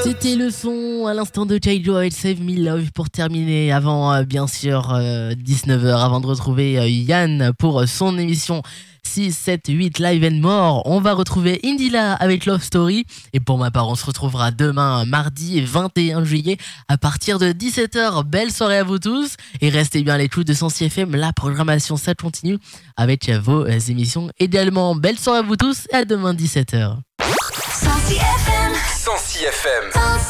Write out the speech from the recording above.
C'était le son à l'instant de Kaijo avec Save Me Love pour terminer avant bien sûr 19h avant de retrouver Yann pour son émission 6, 7, 8 Live and More. On va retrouver Indila avec Love Story et pour ma part on se retrouvera demain mardi 21 juillet à partir de 17h. Belle soirée à vous tous et restez bien à l'écoute de Sensi FM, la programmation ça continue avec vos émissions également. Belle soirée à vous tous et à demain 17h. Sensi FM. Sensi FM.